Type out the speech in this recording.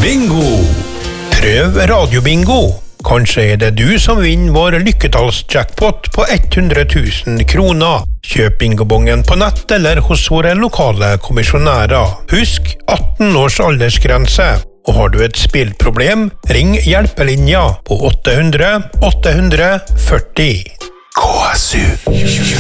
Bingo! Prøv radiobingo. Kanskje er det du som vinner vår lykketallsjackpot på 100 000 kroner. Kjøp bingobongen på nett eller hos våre lokale kommisjonærer. Husk 18 års aldersgrense. Og har du et spillproblem, ring hjelpelinja på 800 840. KSU.